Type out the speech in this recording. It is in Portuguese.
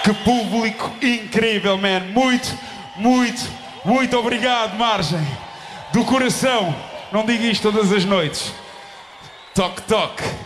Que público incrível, man. Muito obrigado, Margem. Do coração. Não digo isto todas as noites. Toque, toque.